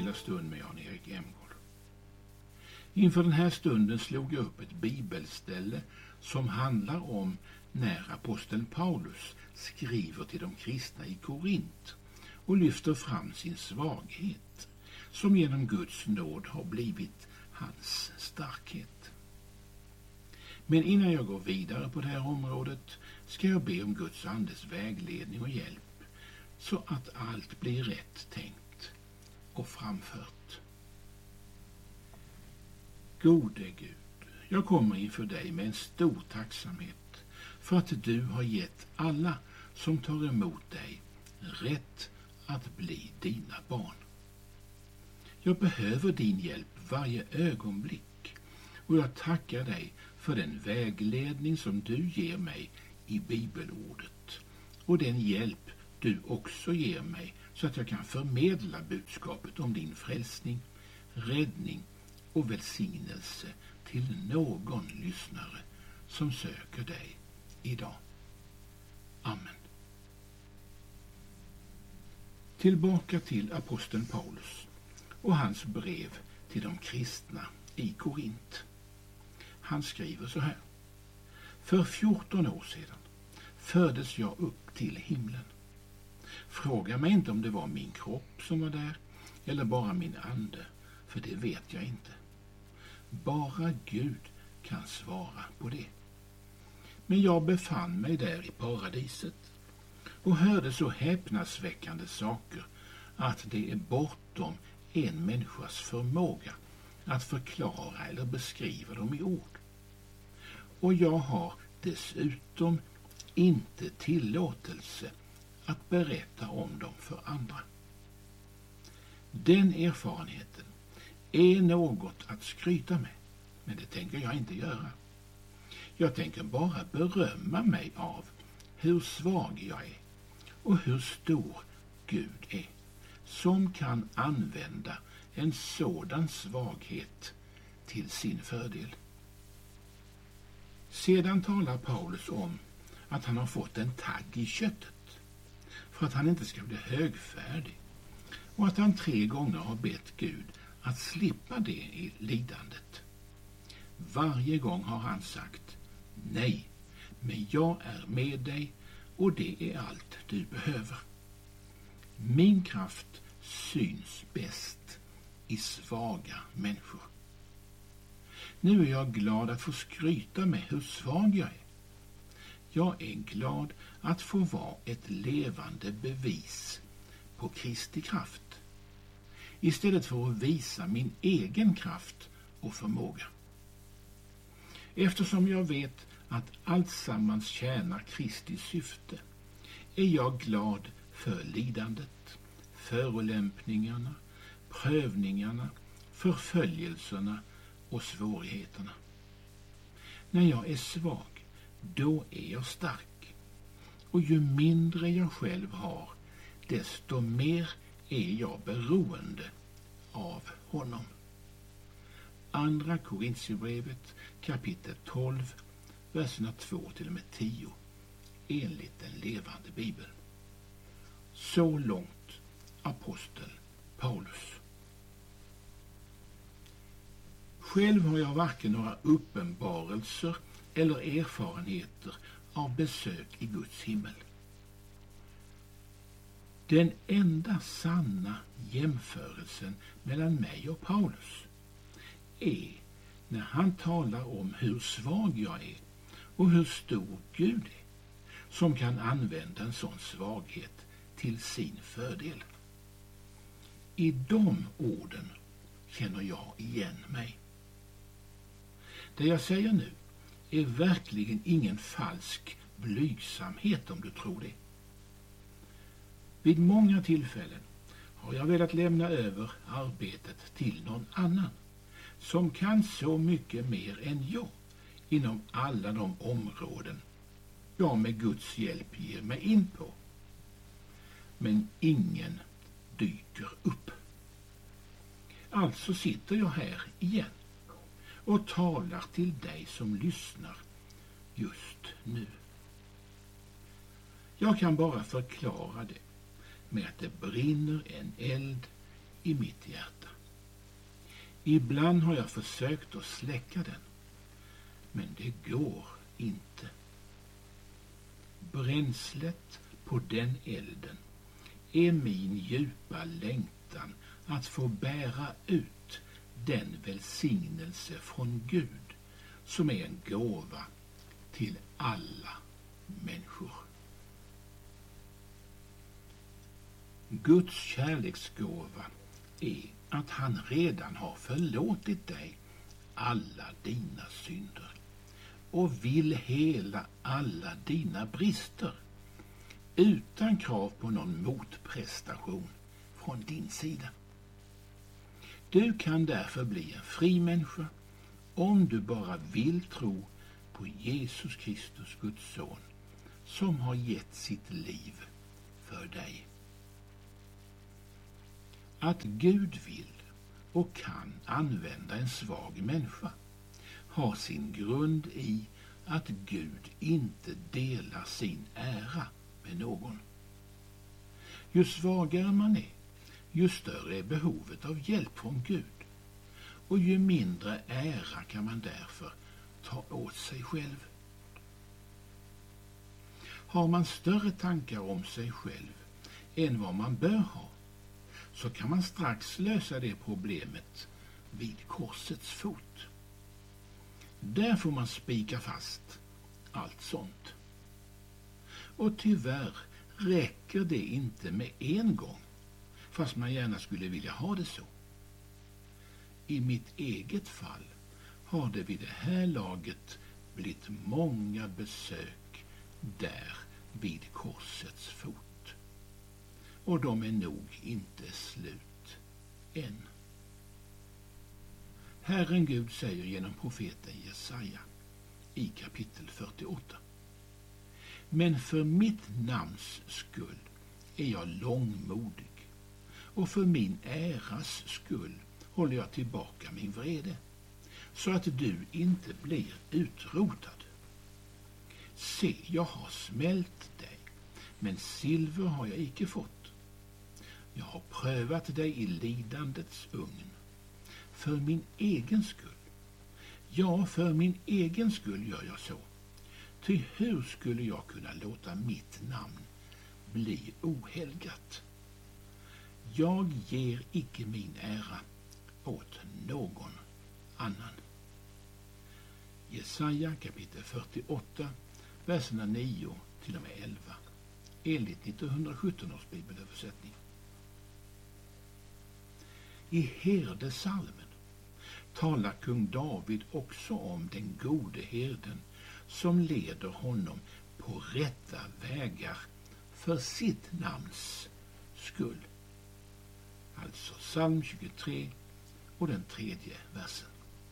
stilla stund med Jan-Erik Emgård. Inför den här stunden slog jag upp ett bibelställe som handlar om när aposteln Paulus skriver till de kristna i Korint och lyfter fram sin svaghet som genom Guds nåd har blivit hans starkhet. Men innan jag går vidare på det här området ska jag be om Guds andes vägledning och hjälp så att allt blir rätt tänkt och framfört. Gode Gud, jag kommer inför dig med en stor tacksamhet för att du har gett alla som tar emot dig rätt att bli dina barn. Jag behöver din hjälp varje ögonblick och jag tackar dig för den vägledning som du ger mig i bibelordet och den hjälp du också ger mig så att jag kan förmedla budskapet om din frälsning, räddning och välsignelse till någon lyssnare som söker dig idag. Amen. Tillbaka till aposteln Paulus och hans brev till de kristna i Korint. Han skriver så här: För 14 år sedan fördes jag upp till himlen. Fråga mig inte om det var min kropp som var där eller bara min ande, för det vet jag inte. Bara Gud kan svara på det. Men jag befann mig där i paradiset och hörde så häpnadsväckande saker att det är bortom en människas förmåga att förklara eller beskriva dem i ord. Och jag har dessutom inte tillåtelse att berätta om dem för andra. Den erfarenheten är något att skryta med, men det tänker jag inte göra. Jag tänker bara berömma mig av hur svag jag är och hur stor Gud är, som kan använda en sådan svaghet till sin fördel. Sedan talar Paulus om att han har fått en tagg i köttet för att han inte ska bli högfärdig och att han 3 gånger har bett Gud att slippa det i lidandet. Varje gång har han sagt: nej, men jag är med dig och det är allt du behöver. Min kraft syns bäst i svaga människor. Nu är jag glad att få skryta med hur svag jag är. Jag är glad att få vara ett levande bevis på Kristi kraft, istället för att visa min egen kraft och förmåga. Eftersom jag vet att allt sammans tjänar Kristi syfte är jag glad för lidandet, förolämpningarna, prövningarna, förföljelserna och svårigheterna. När jag är svag, då är jag stark. Och ju mindre jag själv har, desto mer är jag beroende av honom. Andra Korintierbrevet kapitel 12, verserna 2-10, enligt den levande bibeln. Så långt apostel Paulus. Själv har jag varken några uppenbarelser eller erfarenheter av besök i Guds himmel. Den enda sanna jämförelsen mellan mig och Paulus är när han talar om hur svag jag är och hur stor Gud är, som kan använda en sån svaghet till sin fördel. I de orden känner jag igen mig. Det jag säger nu är verkligen ingen falsk blygsamhet, om du tror det. Vid många tillfällen har jag velat lämna över arbetet till någon annan som kan så mycket mer än jag inom alla de områden jag med Guds hjälp ger mig in på. Men ingen dyker upp. Alltså sitter jag här igen och talar till dig som lyssnar just nu. Jag kan bara förklara det med att det brinner en eld i mitt hjärta. Ibland har jag försökt att släcka den, men det går inte. Bränslet på den elden är min djupa längtan att få bära ut den välsignelse från Gud som är en gåva till alla människor. Guds kärleksgåva är att han redan har förlåtit dig alla dina synder och vill hela alla dina brister utan krav på någon motprestation från din sida. Du kan därför bli en fri människa om du bara vill tro på Jesus Kristus, Guds son, som har gett sitt liv för dig. Att Gud vill och kan använda en svag människa har sin grund i att Gud inte delar sin ära med någon. Ju svagare man är, ju större är behovet av hjälp från Gud, och ju mindre ära kan man därför ta åt sig själv. Har man större tankar om sig själv än vad man bör ha, så kan man strax lösa det problemet vid korsets fot. Där får man spika fast allt sånt. Och tyvärr räcker det inte med en gång, fast man gärna skulle vilja ha det så. I mitt eget fall har det vid det här laget blivit många besök där vid korsets fot. Och de är nog inte slut än. Herren Gud säger genom profeten Jesaja i kapitel 48: Men för mitt namns skull är jag långmodig, och för min äras skull håller jag tillbaka min vrede, så att du inte blir utrotad. Se, jag har smält dig, men silver har jag icke fått. Jag har prövat dig i lidandets ugn. För min egen skull. Ja, för min egen skull gör jag så. Ty hur skulle jag kunna låta mitt namn bli ohelgat? Jag ger icke min ära åt någon annan. Jesaja kapitel 48, verserna 9 till och med 11, enligt 1917 års bibelöversättning. I herdesalmen talar kung David också om den gode herden som leder honom på rätta vägar för sitt namns skull. Alltså psalm 23 och den 3:e versen.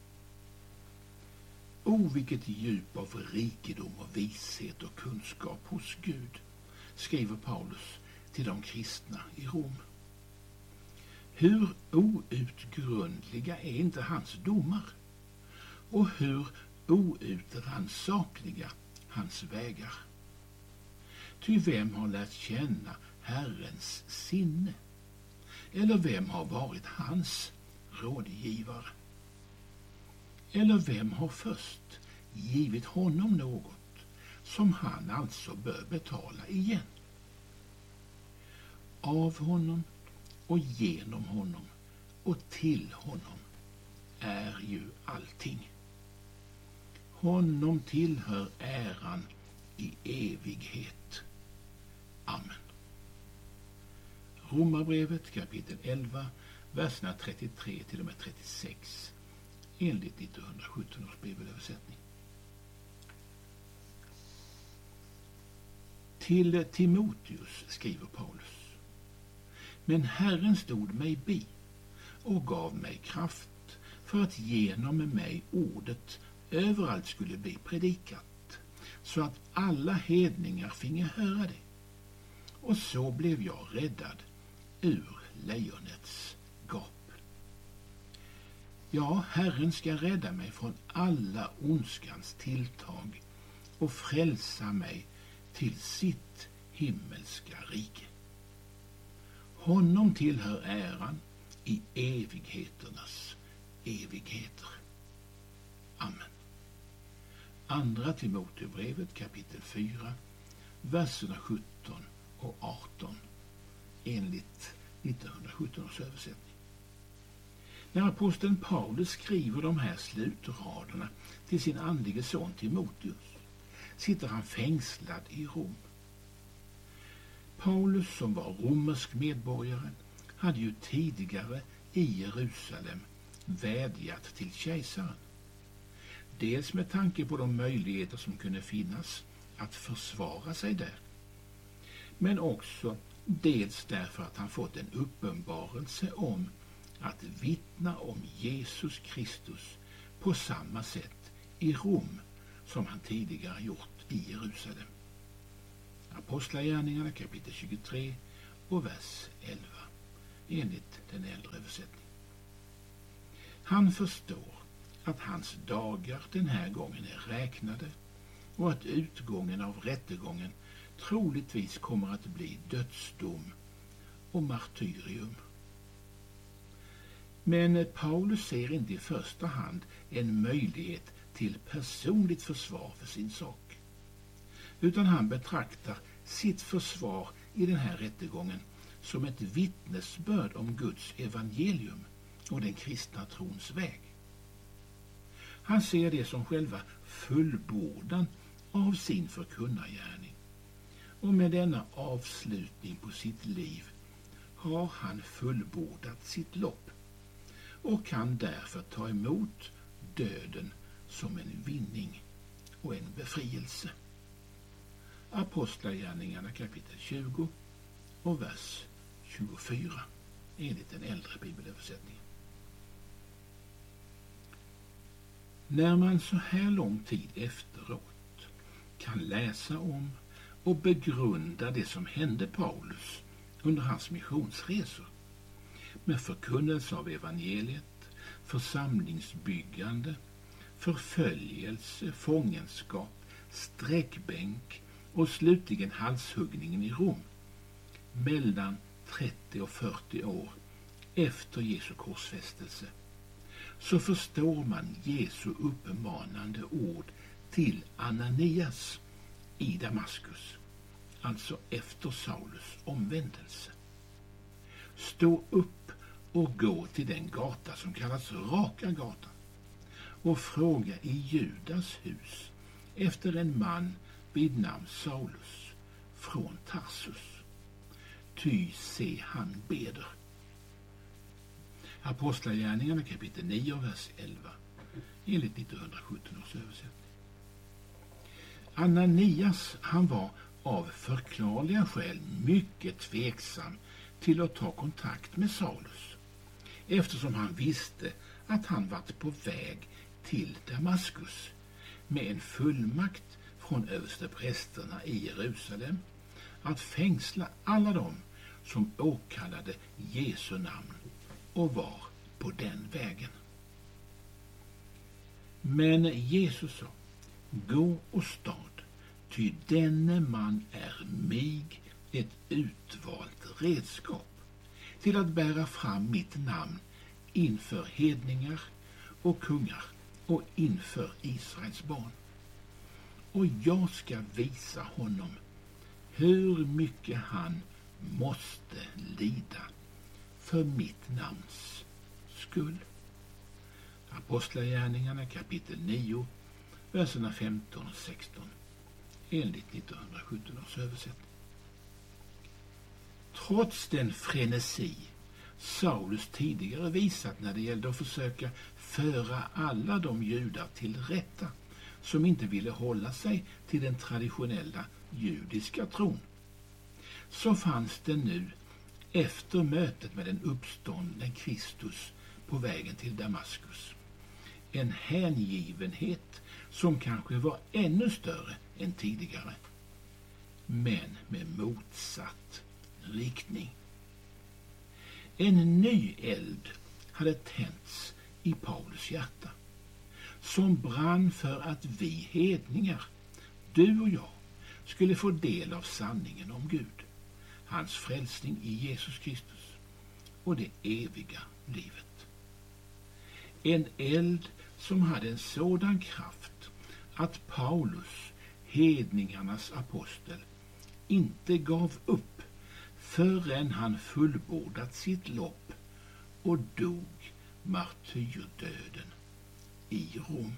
O, vilket djup av rikedom och vishet och kunskap hos Gud, skriver Paulus till de kristna i Rom. Hur outgrundliga är inte hans domar, och hur outrannsakliga hans vägar. Ty vem har lärt känna Herrens sinne? Eller vem har varit hans rådgivare? Eller vem har först givit honom något som han alltså bör betala igen? Av honom och genom honom och till honom är ju allting. Honom tillhör äran i evighet. Amen. Romarbrevet kapitel 11, verserna 33 till och med 36, enligt 1917 års bibelöversättning. Till Timoteus skriver Paulus: Men Herren stod mig bi och gav mig kraft för att genom mig ordet överallt skulle bli predikat, så att alla hedningar finge höra det. Och så blev jag räddad ur lejonets gap. Ja, Herren ska rädda mig från alla ondskans tilltag och frälsa mig till sitt himmelska rike. Honom tillhör äran i evigheternas evigheter. Amen. Andra Timoteusbrevet kapitel 4, verserna 17 och 18 enligt 1917 års översättning. När aposteln Paulus skriver de här slutraderna till sin andlige son Timoteus sitter han fängslad i Rom. Paulus, som var romersk medborgare, hade ju tidigare i Jerusalem vädjat till kejsaren. Dels med tanke på de möjligheter som kunde finnas att försvara sig där, men också dels därför att han fått en uppenbarelse om att vittna om Jesus Kristus på samma sätt i Rom som han tidigare gjort i Jerusalem. Apostlagärningarna kapitel 23 och vers 11 enligt den äldre översättningen. Han förstår att hans dagar den här gången är räknade och att utgången av rättegången troligtvis kommer att bli dödsdom och martyrium. Men Paulus ser inte i första hand en möjlighet till personligt försvar för sin sak, utan han betraktar sitt försvar i den här rättegången som ett vittnesbörd om Guds evangelium och den kristna trons väg. Han ser det som själva fullbordan av sin förkunnargärning, och med denna avslutning på sitt liv har han fullbordat sitt lopp och kan därför ta emot döden som en vinning och en befrielse. Apostlagärningarna kapitel 20 och vers 24 enligt den äldre bibelöversättningen. När man så här lång tid efteråt kan läsa om och begrunda det som hände Paulus under hans missionsresor med förkunnelse av evangeliet, församlingsbyggande, förföljelse, fångenskap, sträckbänk och slutligen halshuggningen i Rom mellan 30 och 40 år efter Jesu korsfästelse, så förstår man Jesu uppmanande ord till Ananias i Damaskus, alltså efter Saulus omvändelse. Stå upp och gå till den gata som kallas Raka gatan och fråga i Judas hus efter en man vid namn Saulus från Tarsus. Ty se, han beder. Apostlagärningarna kapitel 9 vers 11 enligt 1917 års översättning. Ananias, han var av förklarliga skäl mycket tveksam till att ta kontakt med Saulus, eftersom han visste att han varit på väg till Damaskus med en fullmakt från översteprästerna i Jerusalem att fängsla alla dem som åkallade Jesu namn och var på den vägen. Men Jesus sa: gå och stad, ty denne man är mig ett utvalt redskap till att bära fram mitt namn inför hedningar och kungar och inför Israels barn. Och jag ska visa honom hur mycket han måste lida för mitt namns skull. Apostlagärningarna kapitel 9, verserna 15 och 16 enligt 1917 års översättning. Trots den frenesi Saulus tidigare visat när det gällde att försöka föra alla de judar till rätta som inte ville hålla sig till den traditionella judiska tron, så fanns det nu efter mötet med den uppståndne Kristus på vägen till Damaskus en hängivenhet som kanske var ännu större än tidigare, men med motsatt riktning. En ny eld hade tänts i Paulus hjärta, som brann för att vi hedningar, du och jag, skulle få del av sanningen om Gud, hans frälsning i Jesus Kristus, och det eviga livet. En eld som hade en sådan kraft att Paulus, hedningarnas apostel, inte gav upp förrän han fullbordat sitt lopp och dog martyrdöden i Rom.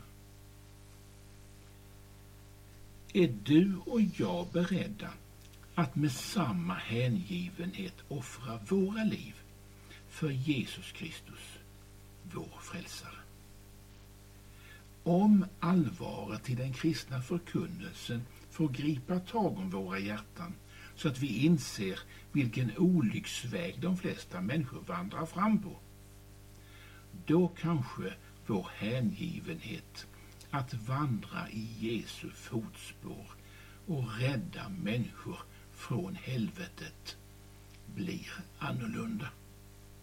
Är du och jag beredda att med samma hängivenhet offra våra liv för Jesus Kristus, vår frälsare? Om allvaret i den kristna förkunnelsen får gripa tag om våra hjärtan så att vi inser vilken olycksväg de flesta människor vandrar fram på, då kanske vår hängivenhet att vandra i Jesu fotspår och rädda människor från helvetet blir annorlunda.